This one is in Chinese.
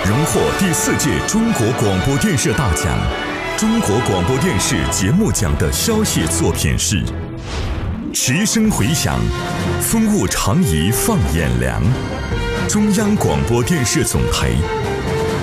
荣获第4届中国广播电视大奖、中国广播电视节目奖的消息作品是《齐声回响，风物长宜放眼量》，中央广播电视总台